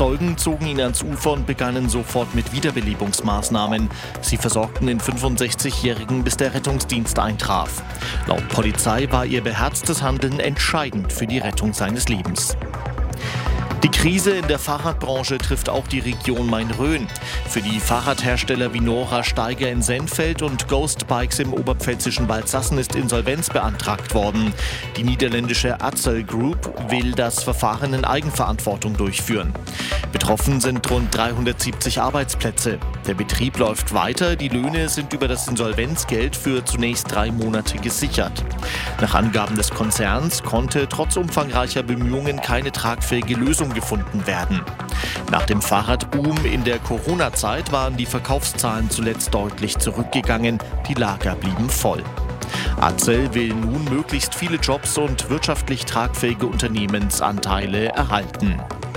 Zeugen zogen ihn ans Ufer und begannen sofort mit Wiederbelebungsmaßnahmen. Sie versorgten den 65-Jährigen, bis der Rettungsdienst eintraf. Laut Polizei war ihr beherztes Handeln entscheidend für die Rettung seines Lebens. Die Krise in der Fahrradbranche trifft auch die Region Main-Rhön. Für die Fahrradhersteller wie Nora Steiger in Senfeld und Ghost Bikes im oberpfälzischen Waldsassen ist Insolvenz beantragt worden. Die niederländische Adsel Group will das Verfahren in Eigenverantwortung durchführen. Betroffen sind rund 370 Arbeitsplätze. Der Betrieb läuft weiter, die Löhne sind über das Insolvenzgeld für zunächst 3 Monate gesichert. Nach Angaben des Konzerns konnte trotz umfangreicher Bemühungen keine tragfähige Lösung gefunden werden. Nach dem Fahrradboom in der Corona-Zeit waren die Verkaufszahlen zuletzt deutlich zurückgegangen, die Lager blieben voll. Adsel will nun möglichst viele Jobs und wirtschaftlich tragfähige Unternehmensanteile erhalten.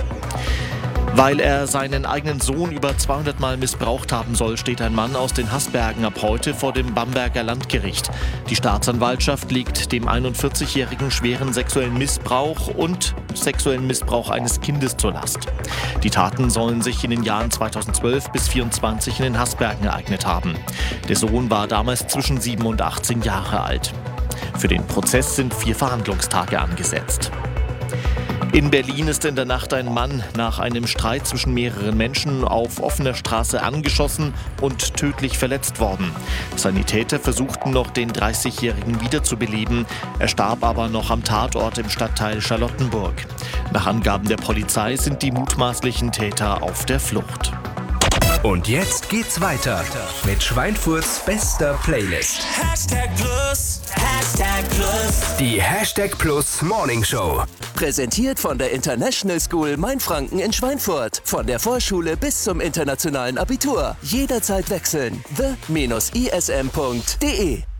Weil er seinen eigenen Sohn über 200 Mal missbraucht haben soll, steht ein Mann aus den Haßbergen ab heute vor dem Bamberger Landgericht. Die Staatsanwaltschaft legt dem 41-Jährigen schweren sexuellen Missbrauch und sexuellen Missbrauch eines Kindes zur Last. Die Taten sollen sich in den Jahren 2012 bis 2024 in den Haßbergen ereignet haben. Der Sohn war damals zwischen 7 und 18 Jahre alt. Für den Prozess sind 4 Verhandlungstage angesetzt. In Berlin ist in der Nacht ein Mann nach einem Streit zwischen mehreren Menschen auf offener Straße angeschossen und tödlich verletzt worden. Sanitäter versuchten noch, den 30-Jährigen wiederzubeleben. Er starb aber noch am Tatort im Stadtteil Charlottenburg. Nach Angaben der Polizei sind die mutmaßlichen Täter auf der Flucht. Und jetzt geht's weiter mit Schweinfurts bester Playlist. Hashtag Plus, Hashtag Plus. Die Hashtag Plus Morning Show. Präsentiert von der International School Mainfranken in Schweinfurt. Von der Vorschule bis zum internationalen Abitur. Jederzeit wechseln. the-ism.de